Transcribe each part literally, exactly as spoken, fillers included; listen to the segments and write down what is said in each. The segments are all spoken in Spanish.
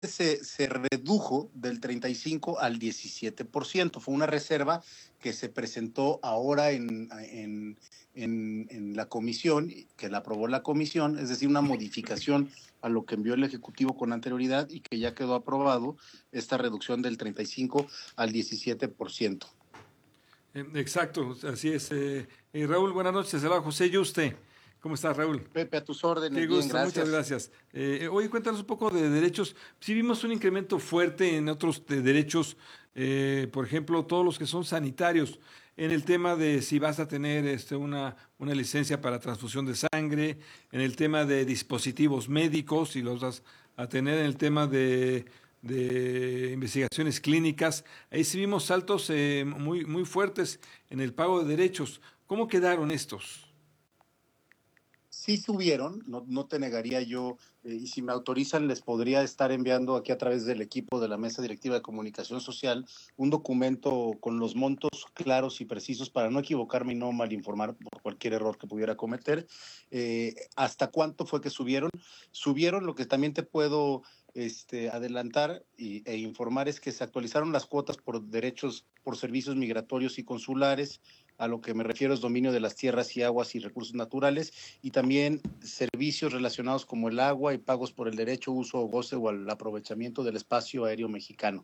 Se, se redujo del treinta y cinco al diecisiete por ciento. Fue una reserva que se presentó ahora en, en, en, en la comisión, que la aprobó la comisión, es decir, una modificación a lo que envió el Ejecutivo con anterioridad y que ya quedó aprobado, esta reducción del treinta y cinco al diecisiete por ciento. Exacto, así es. Eh, eh, Raúl, buenas noches. Hola, José Yuste. ¿Cómo estás, Raúl? Pepe, a tus órdenes. Qué Bien, gusto, gracias. muchas gracias. Eh, oye, cuéntanos un poco de derechos. Sí vimos un incremento fuerte en otros de derechos, eh, por ejemplo, todos los que son sanitarios, en el tema de si vas a tener este, una, una licencia para transfusión de sangre, en el tema de dispositivos médicos, si los vas a tener, en el tema de, de investigaciones clínicas. Ahí sí vimos saltos eh, muy, muy fuertes en el pago de derechos. ¿Cómo quedaron estos? Sí subieron, no, no te negaría yo, eh, y si me autorizan les podría estar enviando aquí a través del equipo de la Mesa Directiva de Comunicación Social un documento con los montos claros y precisos para no equivocarme y no malinformar por cualquier error que pudiera cometer. Eh, ¿Hasta cuánto fue que subieron? Subieron, lo que también te puedo este, adelantar y, e informar es que se actualizaron las cuotas por derechos, por servicios migratorios y consulares. A lo que me refiero es dominio de las tierras y aguas y recursos naturales, y también servicios relacionados como el agua y pagos por el derecho, uso o goce o el aprovechamiento del espacio aéreo mexicano.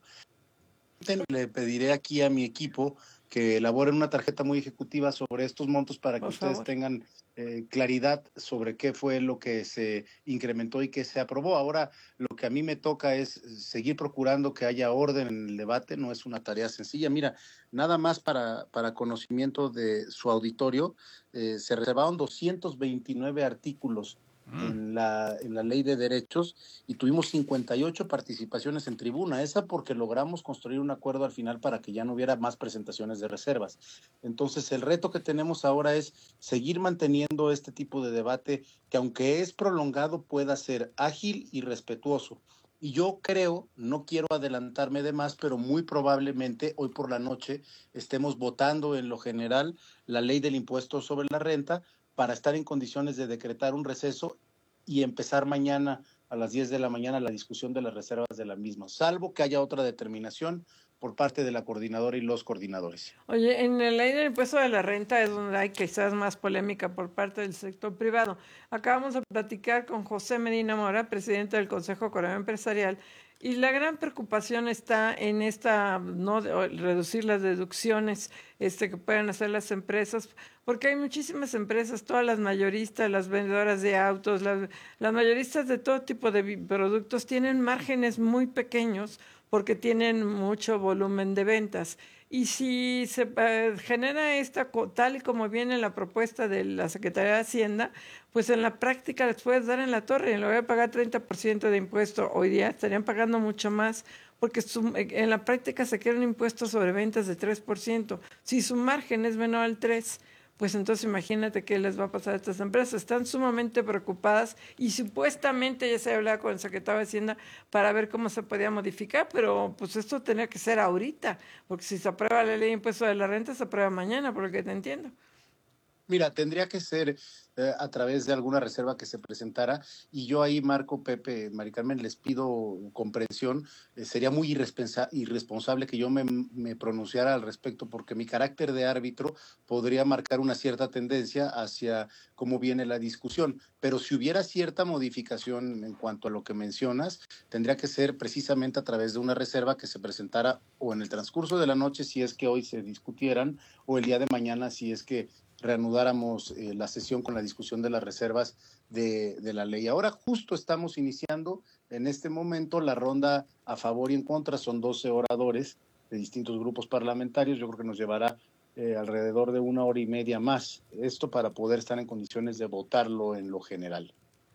Le pediré aquí a mi equipo que elaboren una tarjeta muy ejecutiva sobre estos montos para que Por ustedes favor. tengan eh, claridad sobre qué fue lo que se incrementó y qué se aprobó. Ahora, lo que a mí me toca es seguir procurando que haya orden en el debate, no es una tarea sencilla. Mira, nada más para, para conocimiento de su auditorio, eh, se reservaron doscientos veintinueve artículos en la, en la ley de derechos y tuvimos cincuenta y ocho participaciones en tribuna, esa porque logramos construir un acuerdo al final para que ya no hubiera más presentaciones de reservas. Entonces el reto que tenemos ahora es seguir manteniendo este tipo de debate que aunque es prolongado pueda ser ágil y respetuoso. Y yo creo, no quiero adelantarme de más, pero muy probablemente hoy por la noche estemos votando en lo general la ley del impuesto sobre la renta para estar en condiciones de decretar un receso y empezar mañana a las diez de la mañana la discusión de las reservas de la misma, salvo que haya otra determinación por parte de la coordinadora y los coordinadores. Oye, en la ley del impuesto de la renta es donde hay quizás más polémica por parte del sector privado. Acabamos de platicar con José Medina Mora, presidente del Consejo Coordinador Empresarial, y la gran preocupación está en esta no reducir las deducciones este, que pueden hacer las empresas, porque hay muchísimas empresas, todas las mayoristas, las vendedoras de autos, las, las mayoristas de todo tipo de productos tienen márgenes muy pequeños porque tienen mucho volumen de ventas. Y si se eh, genera esta, tal y como viene la propuesta de la Secretaría de Hacienda, pues en la práctica les puedes dar en la torre y le voy a pagar treinta por ciento de impuesto. Hoy día estarían pagando mucho más porque su, en la práctica se quiere un impuesto sobre ventas de tres por ciento. Si su margen es menor al tres por ciento, pues entonces imagínate qué les va a pasar a estas empresas. Están sumamente preocupadas y supuestamente ya se hablaba con el secretario de Hacienda para ver cómo se podía modificar, pero pues esto tenía que ser ahorita, porque si se aprueba la ley de impuesto de la renta, se aprueba mañana, por lo que te entiendo. Mira, tendría que ser eh, a través de alguna reserva que se presentara, y yo ahí, Marco, Pepe, Mari Carmen, les pido comprensión. Eh, sería muy irresponsa irresponsable que yo me, me pronunciara al respecto, porque mi carácter de árbitro podría marcar una cierta tendencia hacia cómo viene la discusión, pero si hubiera cierta modificación en cuanto a lo que mencionas, tendría que ser precisamente a través de una reserva que se presentara o en el transcurso de la noche, si es que hoy se discutieran, o el día de mañana, si es que reanudáramos eh, la sesión con la discusión de las reservas de, de la ley. Ahora justo estamos iniciando en este momento la ronda a favor y en contra, son doce oradores de distintos grupos parlamentarios, yo creo que nos llevará eh, alrededor de una hora y media más, esto para poder estar en condiciones de votarlo en lo general.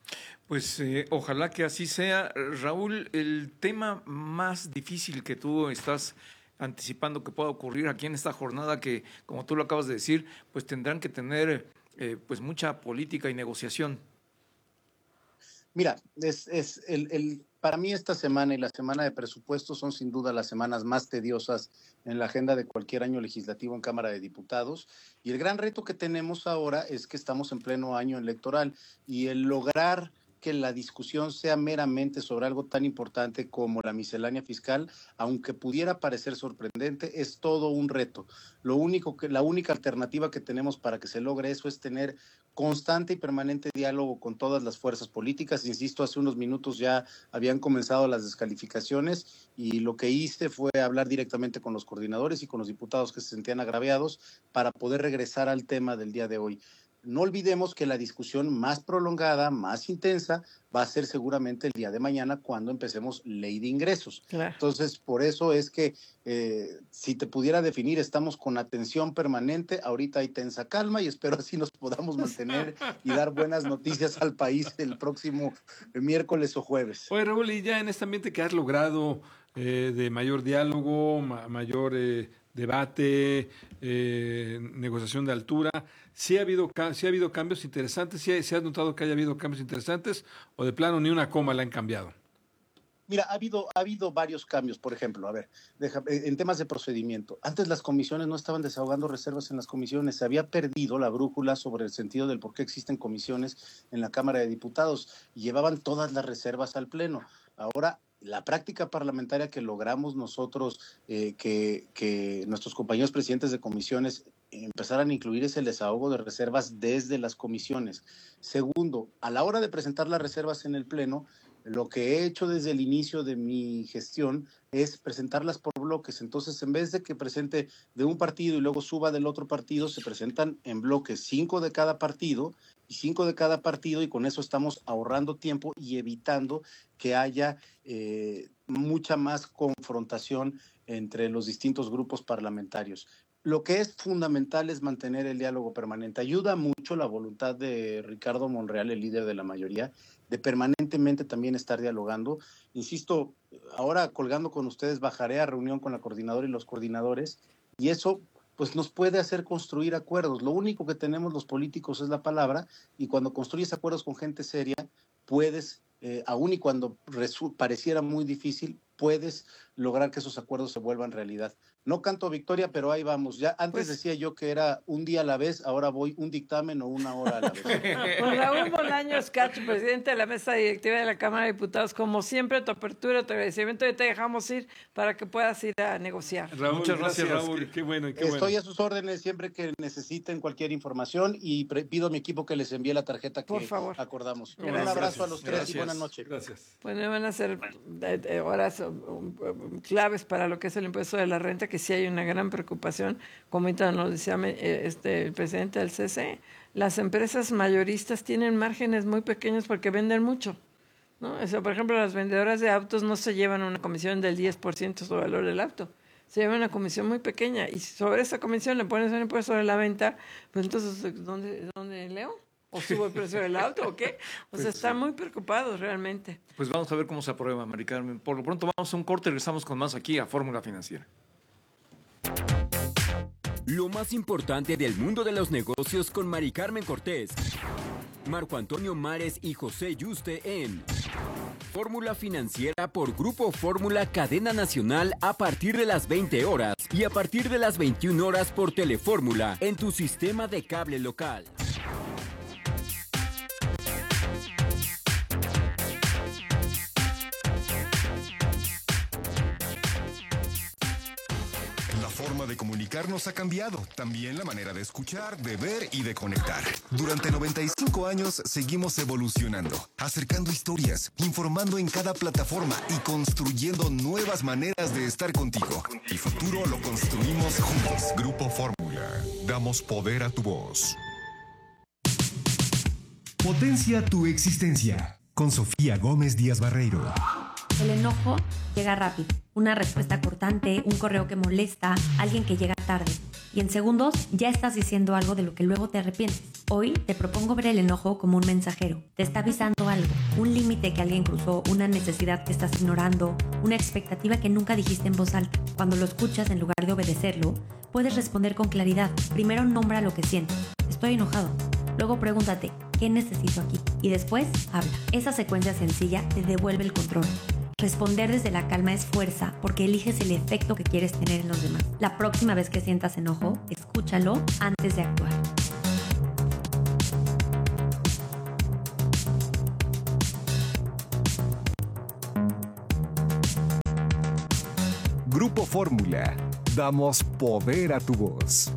Pues eh, ojalá que así sea. Raúl, el tema más difícil que tú estás anticipando que pueda ocurrir aquí en esta jornada, que como tú lo acabas de decir, pues tendrán que tener eh, pues mucha política y negociación. Mira, es, es el, el, para mí esta semana y la semana de presupuestos son sin duda las semanas más tediosas en la agenda de cualquier año legislativo en Cámara de Diputados, y el gran reto que tenemos ahora es que estamos en pleno año electoral y el lograr que la discusión sea meramente sobre algo tan importante como la miscelánea fiscal, aunque pudiera parecer sorprendente, es todo un reto. Lo único que, la única alternativa que tenemos para que se logre eso es tener constante y permanente diálogo con todas las fuerzas políticas. Insisto, hace unos minutos ya habían comenzado las descalificaciones y lo que hice fue hablar directamente con los coordinadores y con los diputados que se sentían agraviados para poder regresar al tema del día de hoy. No olvidemos que la discusión más prolongada, más intensa, va a ser seguramente el día de mañana cuando empecemos ley de ingresos. Claro. Entonces, por eso es que eh, si te pudiera definir, estamos con atención permanente, ahorita hay tensa calma y espero así nos podamos mantener y dar buenas noticias al país el próximo miércoles o jueves. Oye, Raúl, y ya en este ambiente que has logrado eh, de mayor diálogo, ma- mayor eh, debate, eh, negociación de altura, ¿sí ha habido, ca- sí ha habido cambios interesantes? ¿Sí, ¿Sí has notado que haya habido cambios interesantes o de plano ni una coma la han cambiado? Mira, ha habido, ha habido varios cambios, por ejemplo, a ver, deja, en temas de procedimiento. Antes las comisiones no estaban desahogando reservas en las comisiones, se había perdido la brújula sobre el sentido del por qué existen comisiones en la Cámara de Diputados y llevaban todas las reservas al Pleno. Ahora, la práctica parlamentaria que logramos nosotros, eh, que, que nuestros compañeros presidentes de comisiones empezaran a incluir ese desahogo de reservas desde las comisiones. Segundo, a la hora de presentar las reservas en el Pleno, lo que he hecho desde el inicio de mi gestión es presentarlas por bloques. Entonces, en vez de que presente de un partido y luego suba del otro partido, se presentan en bloques, cinco de cada partido y cinco de cada partido, y con eso estamos ahorrando tiempo y evitando que haya eh, mucha más confrontación entre los distintos grupos parlamentarios. Lo que es fundamental es mantener el diálogo permanente. Ayuda mucho la voluntad de Ricardo Monreal, el líder de la mayoría, de permanentemente también estar dialogando. Insisto, ahora colgando con ustedes bajaré a reunión con la coordinadora y los coordinadores, y eso pues nos puede hacer construir acuerdos. Lo único que tenemos los políticos es la palabra, y cuando construyes acuerdos con gente seria, puedes, eh, aun y cuando resu- pareciera muy difícil, puedes lograr que esos acuerdos se vuelvan realidad. No canto victoria, pero ahí vamos. Ya antes Pues, decía yo que era un día a la vez, ahora voy un dictamen o una hora a la vez. Pues Raúl Bolaños Cacho, presidente de la mesa directiva de la Cámara de Diputados, como siempre, tu apertura, tu agradecimiento, y te dejamos ir para que puedas ir a negociar. Raúl, Muchas gracias, Raúl. Qué bueno, y qué Estoy bueno. a sus órdenes siempre que necesiten cualquier información, y pre- pido a mi equipo que les envíe la tarjeta que Por favor. acordamos. Gracias. Un abrazo a los tres Gracias. y buenas noches. Gracias. Bueno, van a ser eh, eh, horas um, um, claves para lo que es el impuesto de la renta, que sí hay una gran preocupación, como ahorita nos decía eh, este, el presidente del C C. Las empresas mayoristas tienen márgenes muy pequeños porque venden mucho, ¿no? O sea, por ejemplo, las vendedoras de autos no se llevan una comisión del diez por ciento sobre el valor del auto, se llevan una comisión muy pequeña, y si sobre esa comisión le pones un impuesto sobre la venta, pues entonces, ¿dónde, dónde leo? ¿O subo el precio del auto o qué? O sea, están muy preocupados realmente. Pues vamos a ver cómo se aprueba, Mari Carmen. Por lo pronto vamos a un corte y regresamos con más aquí a Fórmula Financiera. Lo más importante del mundo de los negocios con Mari Carmen Cortés, Marco Antonio Mares y José Yuste en Fórmula Financiera por Grupo Fórmula Cadena Nacional a partir de las veinte horas y a partir de las veintiuna horas por Telefórmula en tu sistema de cable local. La forma de comunicarnos ha cambiado, también la manera de escuchar, de ver y de conectar. Durante noventa y cinco años seguimos evolucionando, acercando historias, informando en cada plataforma y construyendo nuevas maneras de estar contigo. El futuro lo construimos juntos. Grupo Fórmula, damos poder a tu voz. Potencia tu existencia con Sofía Gómez Díaz Barreiro. El enojo llega rápido. Una respuesta cortante, un correo que molesta, alguien que llega tarde. Y en segundos ya estás diciendo algo de lo que luego te arrepientes. Hoy te propongo ver el enojo como un mensajero. Te está avisando algo, un límite que alguien cruzó, una necesidad que estás ignorando, una expectativa que nunca dijiste en voz alta. Cuando lo escuchas, en lugar de obedecerlo, puedes responder con claridad. Primero nombra lo que sientes. Estoy enojado. Luego pregúntate, ¿qué necesito aquí? Y después, habla. Esa secuencia sencilla te devuelve el control. Responder desde la calma es fuerza, porque eliges el efecto que quieres tener en los demás. La próxima vez que sientas enojo, escúchalo antes de actuar. Grupo Fórmula. Damos poder a tu voz.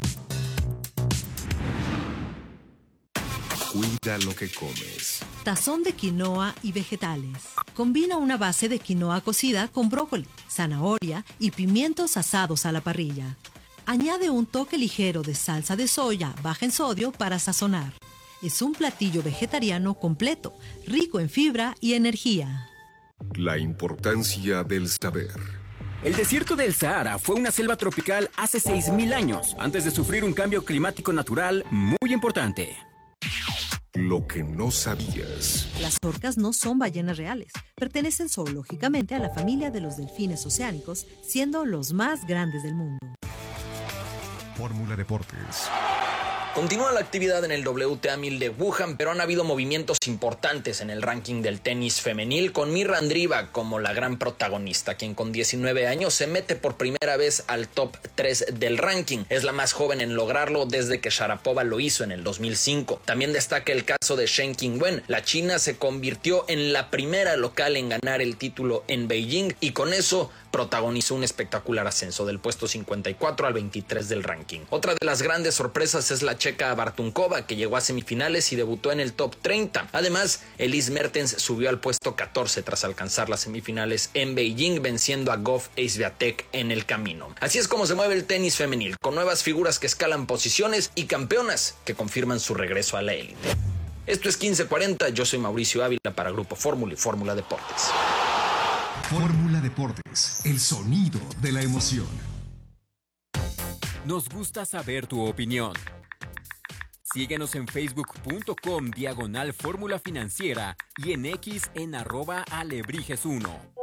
Cuida lo que comes. Tazón de quinoa y vegetales. Combina una base de quinoa cocida con brócoli, zanahoria y pimientos asados a la parrilla. Añade un toque ligero de salsa de soya baja en sodio para sazonar. Es un platillo vegetariano completo, rico en fibra y energía. La importancia del saber. El desierto del Sahara fue una selva tropical hace seis mil años, antes de sufrir un cambio climático natural muy importante. Lo que no sabías. Las orcas no son ballenas reales. Pertenecen zoológicamente a la familia de los delfines oceánicos, siendo los más grandes del mundo. Fórmula Deportes. Continúa la actividad en el W T A mil de Wuhan, pero han habido movimientos importantes en el ranking del tenis femenil, con Mirra Andreeva como la gran protagonista, quien con diecinueve años se mete por primera vez al top tres del ranking. Es la más joven en lograrlo desde que Sharapova lo hizo en el dos mil cinco. También destaca el caso de Shen Qingwen. La china se convirtió en la primera local en ganar el título en Beijing y con eso protagonizó un espectacular ascenso del puesto cincuenta y cuatro al veintitrés del ranking. Otra de las grandes sorpresas es la checa Bartunkova, que llegó a semifinales y debutó en el top treinta. Además, Elise Mertens subió al puesto catorce tras alcanzar las semifinales en Beijing, venciendo a Goff Swiatek en el camino. Así es como se mueve el tenis femenil, con nuevas figuras que escalan posiciones y campeonas que confirman su regreso a la élite. Esto es quince cuarenta, yo soy Mauricio Ávila para Grupo Fórmula y Fórmula Deportes. Fórmula Deportes, el sonido de la emoción. Nos gusta saber tu opinión. Síguenos en facebook.com diagonal Fórmula Financiera y en X en arroba alebrijes uno.